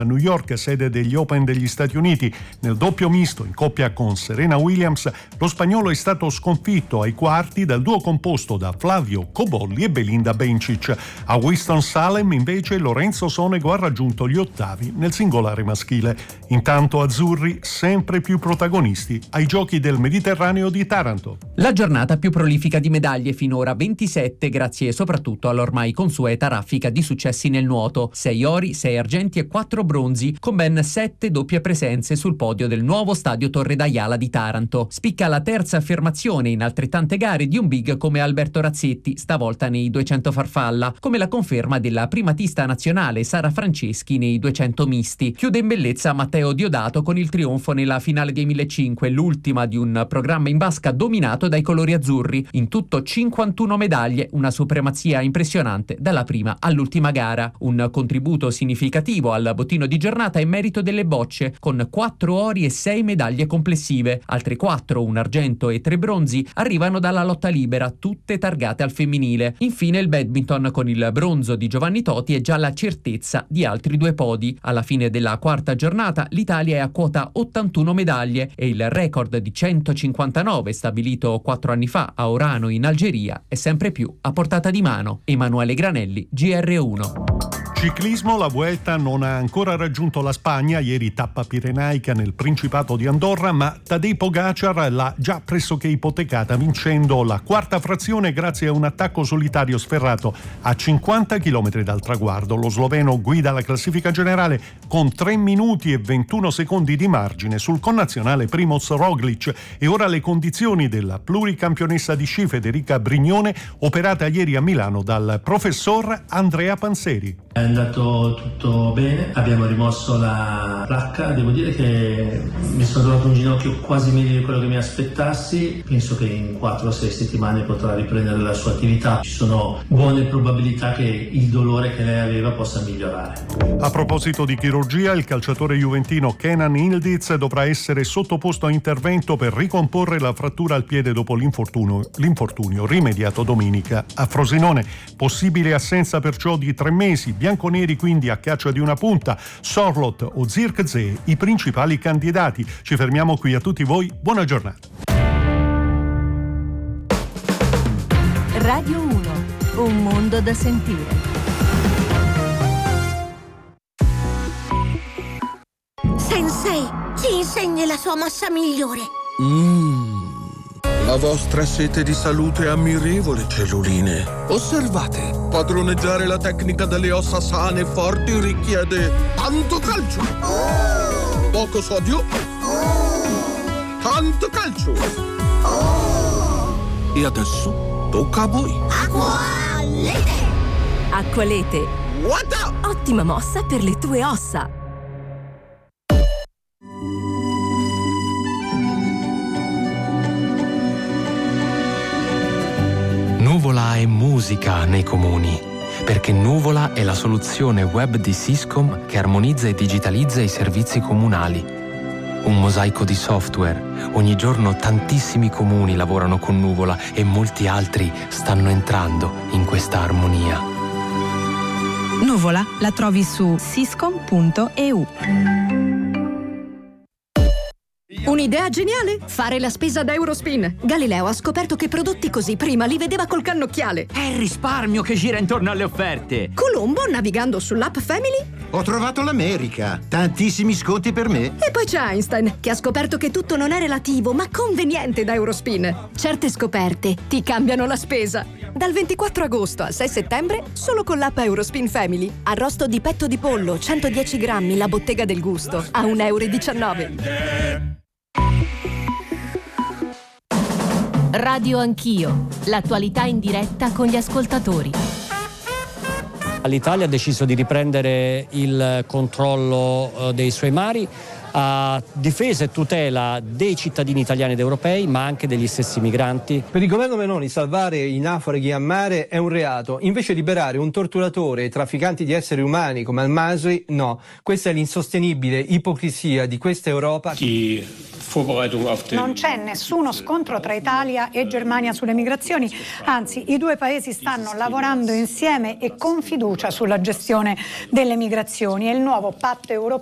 a New York, sede degli Open degli Stati Uniti. Nel doppio misto in coppia con Serena Williams, lo spagnolo è stato sconfitto ai quarti dal duo composto da Flavio Cobolli e Belinda Bencic. A Winston-Salem invece Lorenzo Sonego ha raggiunto gli ottavi nel singolare maschile. Intanto azzurri sempre più protagonisti ai Giochi del Mediterraneo di Taranto. La giornata più prolifica di medaglie, finora 27, grazie soprattutto all'ormai consueta raffica di successi nel nuoto: 6 ori, 6 argenti e 4 bronzi, con ben 7 doppie presenze sul podio del nuovo stadio Torre d'Aiala di Taranto. Spicca la terza affermazione in altrettante gare di un big come Alberto Razzetti, stavolta nei 200 farfalla, come la conferma della primatista nazionale Sara Franceschi nei 200 misti. Chiude in bellezza Matteo Diodato con il trionfo nella finale dei 1500, l'ultima di un programma in vasca dominato dai colori azzurri. In tutto 51 medaglie, una supremazia impressionante dalla prima all'ultima gara. Un contributo significativo al bottino di giornata in merito delle bocce, con 4 ori e 6 medaglie complessive. Altre 4, un argento e 3 bronzi, arrivano dalla lotta libera, tutte targate al femminile. Infine il badminton, con il bronzo di Giovanni Toti e già la certezza di altri 2 podi. Alla fine della quarta giornata l'Italia è a quota 81 medaglie e il record di 159 stabilito 4 anni fa a Orano in Algeria è sempre più a portata di mano. Emanuele Granelli, GR1. Ciclismo, la Vuelta non ha ancora raggiunto la Spagna, ieri tappa pirenaica nel Principato di Andorra, ma Tadej Pogacar l'ha già pressoché ipotecata, vincendo la quarta frazione grazie a un attacco solitario sferrato a 50 km dal traguardo. Lo sloveno guida la classifica generale con 3 minuti e 21 secondi di margine sul connazionale Primoz Roglic. E ora le condizioni della pluricampionessa di sci Federica Brignone, operata ieri a Milano dal professor Andrea Panseri. È andato tutto bene, abbiamo rimosso la placca, devo dire che mi sono trovato un ginocchio quasi meglio di quello che mi aspettassi. Penso che in 4-6 settimane potrà riprendere la sua attività. Ci sono buone probabilità che il dolore che lei aveva possa migliorare. A proposito di chirurgia, il calciatore juventino Kenan Yildiz dovrà essere sottoposto a intervento per ricomporre la frattura al piede dopo l'infortunio rimediato domenica a Frosinone. Possibile assenza perciò di 3 mesi. Bianconeri quindi a caccia di una punta. Sorloth o Zirkzee i principali candidati. Ci fermiamo qui, a tutti voi buona giornata. Radio 1, un mondo da sentire. Sensei, ci insegni la sua mossa migliore. La vostra sete di salute è ammirevole, celluline. Osservate, padroneggiare la tecnica delle ossa sane e forti richiede tanto calcio, poco sodio, tanto calcio. E adesso tocca a voi. Acqualete! Acqualete. What? Ottima mossa per le tue ossa. Nuvola è musica nei comuni, perché Nuvola è la soluzione web di Syscom che armonizza e digitalizza i servizi comunali. Un mosaico di software. Ogni giorno tantissimi comuni lavorano con Nuvola e molti altri stanno entrando in questa armonia. Nuvola la trovi su syscom.eu. Un'idea geniale? Fare la spesa da Eurospin. Galileo ha scoperto che prodotti così prima li vedeva col cannocchiale. È il risparmio che gira intorno alle offerte. Colombo, navigando sull'app Family, ho trovato l'America. Tantissimi sconti per me. E poi c'è Einstein, che ha scoperto che tutto non è relativo, ma conveniente da Eurospin. Certe scoperte ti cambiano la spesa. Dal 24 agosto al 6 settembre, solo con l'app Eurospin Family. Arrosto di petto di pollo, 110 grammi, la bottega del gusto, a €1,19. Radio Anch'io, l'attualità in diretta con gli ascoltatori. L'Italia ha deciso di riprendere il controllo dei suoi mari a difesa e tutela dei cittadini italiani ed europei, ma anche degli stessi migranti. Per il governo Meloni salvare i naufraghi a mare è un reato, invece liberare un torturatore e trafficanti di esseri umani come Al-Masri, no. Questa è l'insostenibile ipocrisia di questa Europa. Non c'è nessuno scontro tra Italia e Germania sulle migrazioni, anzi i due paesi stanno lavorando insieme e con fiducia sulla gestione delle migrazioni e il nuovo patto europeo